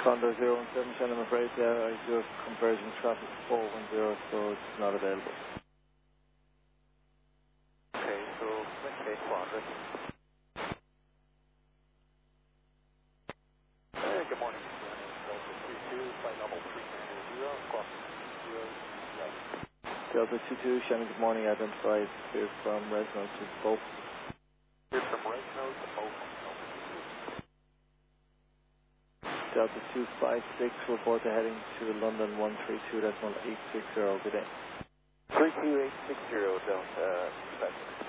Condor 017, Shannon, I'm afraid I do have conversion traffic 410, so it's not available. Okay, so let's say 400. Good morning. Delta 22, flight level 390, crossing 011. Delta 22, Shannon, good morning. Identified here from Resno to Bolt. Here from Resno to Bolt. Delta 256, report to heading to London 132.860. Good day. 32860 Delta,